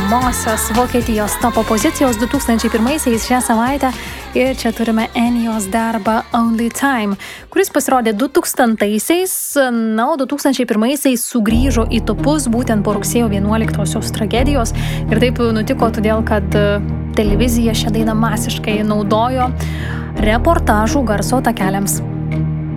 pirmosios Vokietijos topo pozicijos 2001-aisiais šią savaitę ir čia turime Enijos darbą Only Time, kuris pasirodė 2000-aisiais, na, o 2001-aisiais sugrįžo į topus būtent po rugsėjo 11-osios tragedijos ir taip nutiko todėl, kad televizija šią dainą masiškai naudojo reportažų garso takeliams.